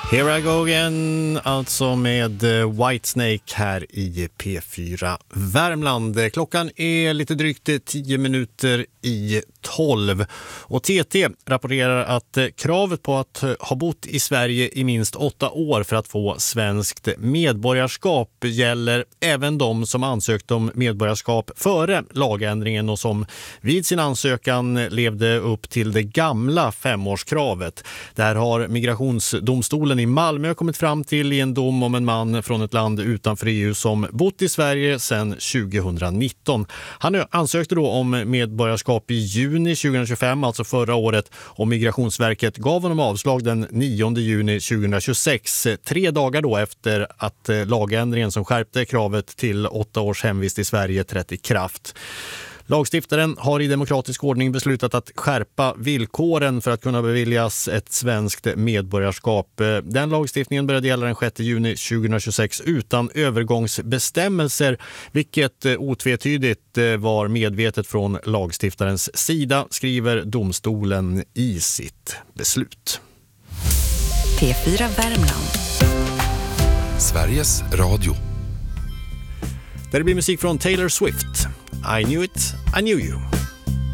Here I go again, alltså med Whitesnake här i P4 Värmland. Klockan är lite drygt 10 minuter i 12 och TT rapporterar att kravet på att ha bott i Sverige i minst 8 år för att få svenskt medborgarskap gäller även de som ansökt om medborgarskap före lagändringen och som vid sin ansökan levde upp till det gamla 5-årskravet. Där har Migrationsdomstolen i Malmö kommit fram till i en dom om en man från ett land utanför EU som bott i Sverige sedan 2019. Han ansökte då om medborgarskap i juni 2025, alltså förra året, och Migrationsverket gav honom avslag den 9 juni 2026, 3 dagar då efter att lagändringen som skärpte kravet till 8 års hemvist i Sverige trätt i kraft. Lagstiftaren har i demokratisk ordning beslutat att skärpa villkoren för att kunna beviljas ett svenskt medborgarskap. Den lagstiftningen började gälla den 6 juni 2026 utan övergångsbestämmelser, vilket otvetydigt var medvetet från lagstiftarens sida, skriver domstolen i sitt beslut. P4 Värmland. Sveriges Radio. Där blir musik från Taylor Swift. I knew it, I knew you.